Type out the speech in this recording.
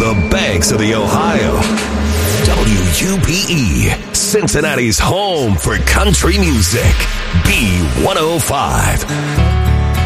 the banks of the Ohio. WUPE, Cincinnati's home for country music. B105.